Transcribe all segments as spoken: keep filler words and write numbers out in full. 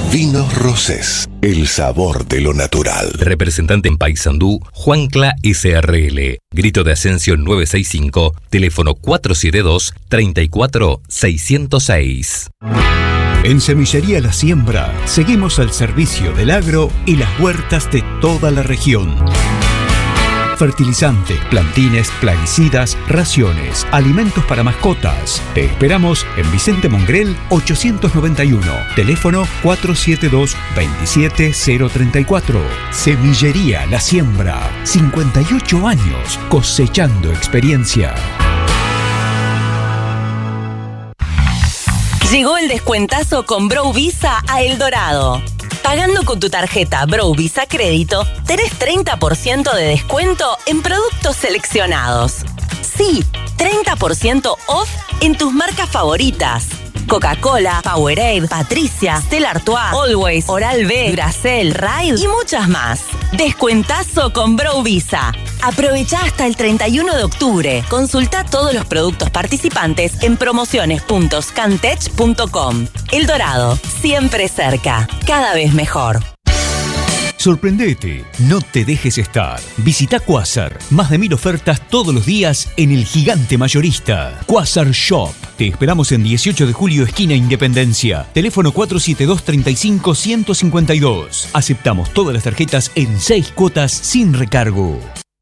Vinos Rosés, el sabor de lo natural. Representante en Paysandú, Juancla S R L. Grito de Ascensión nueve seis cinco, teléfono cuatro siete dos, tres cuatro seis cero seis. En Semillería La Siembra seguimos al servicio del agro y las huertas de toda la región. Fertilizantes, plantines, plaguicidas, raciones, alimentos para mascotas. Te esperamos en Vicente Mongrel ochocientos noventa y uno. Teléfono cuatro siete dos, dos siete cero tres cuatro. Semillería La Siembra. cincuenta y ocho años cosechando experiencia. Llegó el descuentazo con Bro Visa a El Dorado. Pagando con tu tarjeta Bro Visa Crédito, tenés treinta por ciento de descuento en productos seleccionados. Sí, treinta por ciento off en tus marcas favoritas. Coca-Cola, Powerade, Patricia, Stella Artois, Always, Oral-B, Duracell, Ride y muchas más. Descuentazo con Bro Visa. Aprovecha hasta el treinta y uno de octubre. Consulta todos los productos participantes en promociones punto scantech punto com. El Dorado, siempre cerca, cada vez mejor. Sorprendete, no te dejes estar. Visita Quasar. Más de mil ofertas todos los días en el gigante mayorista. Quasar Shop. Te esperamos en dieciocho de julio, esquina Independencia. Teléfono cuatro siete dos, tres cinco, uno cero cinco dos. Aceptamos todas las tarjetas en seis cuotas sin recargo.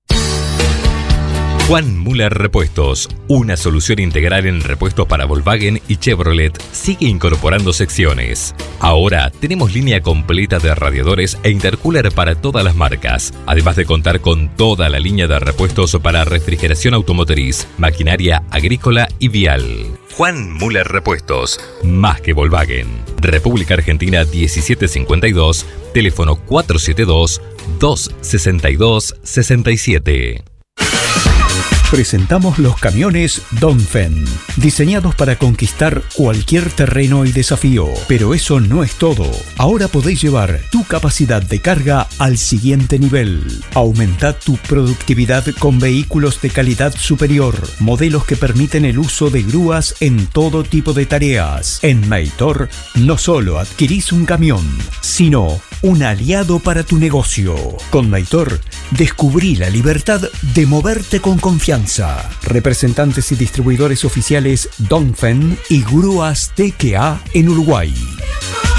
Juan Müller Repuestos, una solución integral en repuestos para Volkswagen y Chevrolet, sigue incorporando secciones. Ahora tenemos línea completa de radiadores e intercooler para todas las marcas, además de contar con toda la línea de repuestos para refrigeración automotriz, maquinaria agrícola y vial. Juan Müller Repuestos, más que Volkswagen. República Argentina diecisiete cincuenta y dos, teléfono cuatro siete dos, dos seis dos, seis siete. Presentamos los camiones Dongfeng, diseñados para conquistar cualquier terreno y desafío. Pero eso no es todo. Ahora podéis llevar tu capacidad de carga al siguiente nivel. Aumentad tu productividad con vehículos de calidad superior, modelos que permiten el uso de grúas en todo tipo de tareas. En Meitor no solo adquirís un camión, sino un aliado para tu negocio. Con Meitor descubrí la libertad de moverte con confianza. Representantes y distribuidores oficiales Dongfeng y Grúas T K A en Uruguay.